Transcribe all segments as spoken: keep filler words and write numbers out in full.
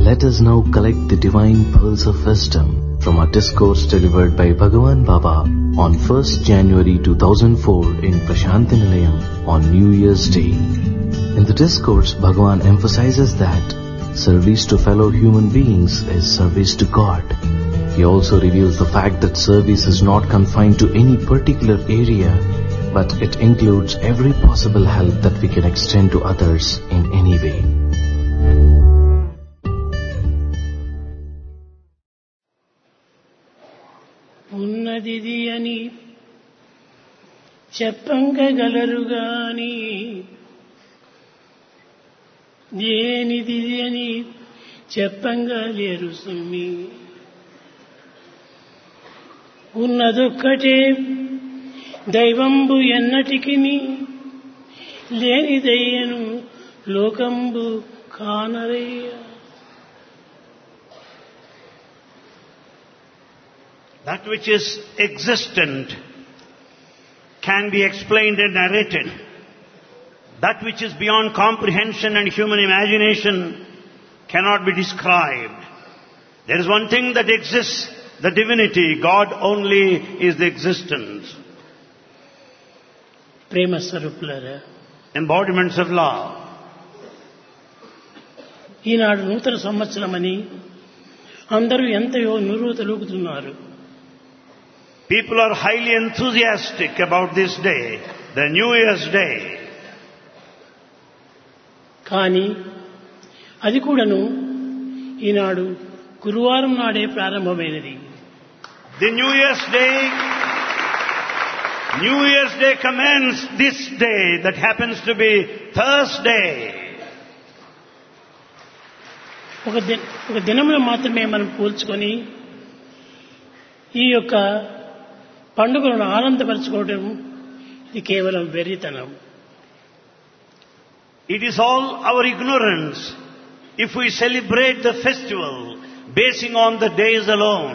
Let us now collect the divine pearls of wisdom from our discourse delivered by Bhagavan Baba on first January two thousand four in Prashanti Nilayam on New Year's Day. In the discourse, Bhagavan emphasizes that service to fellow human beings is service to God. He also reveals the fact that service is not confined to any particular area, but it includes every possible help that we can extend to others in any way. ఉన్నదిది అని చెప్పంగగలరుగాని దేనిది అని చెప్పంగా లేరు సుమ్మి. ఉన్నదొక్కటే దైవంబు ఎన్నటికిని లేనిదయ్యను లోకంబు కానరయ్య. That which is existent can be explained and narrated. That which is beyond comprehension and human imagination cannot be described. There is one thing that exists, the divinity. God only is the existence. ప్రేమ స్వరూపులారా, Embodiments of love. ఈనాడు నూతన సంవత్సరమని అందరూ ఎంతయో నురుతలూగుతున్నారు. People are highly enthusiastic about this day, the New Year's Day. కానీ అది కూడాను ఈనాడు గురువారం నాడే ప్రారంభమైనది. The New Year's Day, New Year's Day commences this day that happens to be Thursday. ఒక the- ఒక దినమును మాత్రమే మనం పోల్చుకొని ఈ యొక్క పండుగలను ఆనందపరచుకోవడం ఇది కేవలం వెర్రితనం. It is all our ignorance if we celebrate the festival basing on the days alone.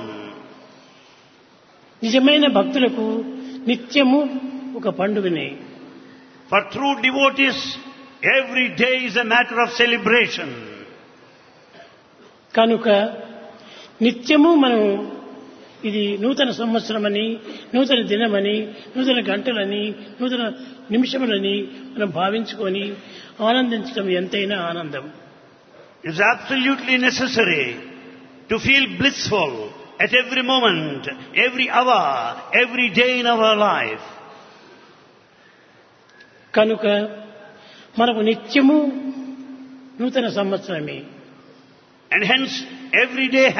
నిజమైన భక్తులకు నిత్యము ఒక పండుగనే. For true devotees, every day is a matter of celebration. కనుక నిత్యము మనం ఇది నూతన సంవత్సరమని, నూతన దినమని, నూతన గంటలని, నూతన నిమిషములని మనం భావించుకొని ఆనందించడం ఎంతైనా ఆనందం. It is absolutely necessary to feel blissful at every moment, every hour, every day in our life. కనుక మనకు నిత్యము నూతన సంవత్సరమే. And hence, every day